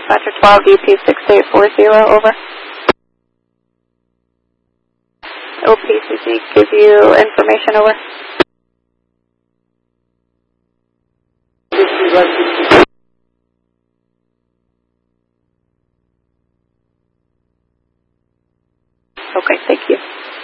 Dispatcher 12, DP6840, over. OPCC give you information, over. Okay, thank you.